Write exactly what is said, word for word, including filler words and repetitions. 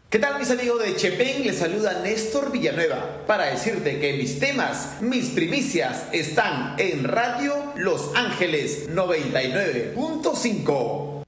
¿Qué tal, mis amigos de Chepén? Les saluda Néstor Villanueva para decirte que mis temas, mis primicias están en Radio Los Ángeles noventa y nueve punto cinco.